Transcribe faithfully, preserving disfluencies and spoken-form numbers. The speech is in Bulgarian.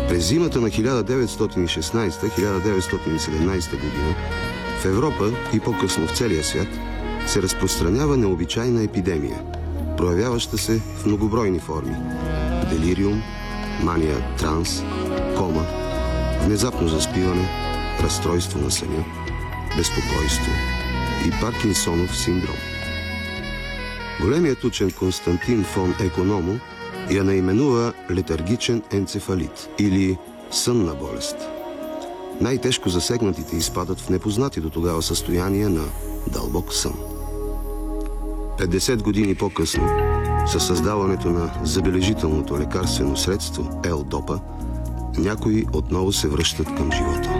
През зимата на хиляда деветстотин и шестнадесета - хиляда деветстотин и седемнадесета година в Европа и по-късно в целия свят се разпространява необичайна епидемия, проявяваща се в многобройни форми: делириум, мания транс, кома, внезапно заспиване, разстройство на съня, безпокойство и Паркинсонов синдром. Големият учен Константин фон Економо я наименува летаргичен енцефалит или сънна болест. Най-тежко засегнатите изпадат в непознати до тогава състояние на дълбок сън. петдесет години по-късно, със създаването на забележителното лекарствено средство L-допа, някои отново се връщат към живота.